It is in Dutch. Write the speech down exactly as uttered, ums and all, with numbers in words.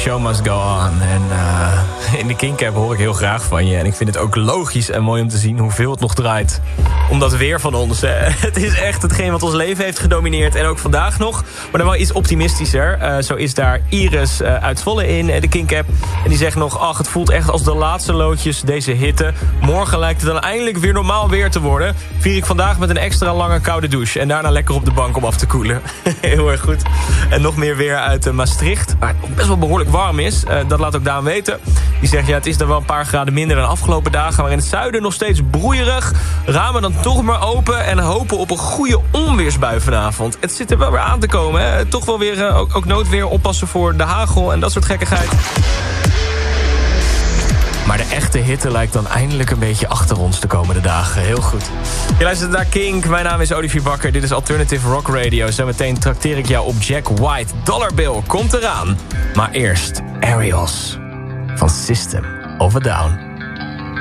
show must go on. En uh, in de Kink-app hoor ik heel graag van je. En ik vind het ook logisch en mooi om te zien hoeveel het nog draait. Om dat weer van ons. Hè. Het is echt hetgeen wat ons leven heeft gedomineerd. En ook vandaag nog. Maar dan wel iets optimistischer. Uh, zo is daar Iris uh, uit Zwolle in, uh, de Kink-app. En die zegt nog, ach, het voelt echt als de laatste loodjes, deze hitte. Morgen lijkt het dan eindelijk weer normaal weer te worden. Vier ik vandaag met een extra lange koude douche. En daarna lekker op de bank om af te koelen. Heel erg goed. En nog meer weer uit uh, Maastricht. Waar het best wel behoorlijk warm is. Uh, dat laat ook Daan weten. Die zegt, ja, het is er wel een paar graden minder dan de afgelopen dagen. Maar in het zuiden nog steeds broeierig. Ramen dan toch maar open. En hopen op een goede onweersbui vanavond. Het zit er wel weer aan te komen. Hè? Toch wel weer, uh, ook, ook noodweer oppassen voor de hagel. En dat soort gekkigheid. Maar de echte hitte lijkt dan eindelijk een beetje achter ons de komende dagen. Heel goed. Je luistert naar Kink. Mijn naam is Olivier Bakker. Dit is Alternative Rock Radio. Zometeen trakteer ik jou op Jack White. Dollar Bill komt eraan. Maar eerst Aerials van System of a Down.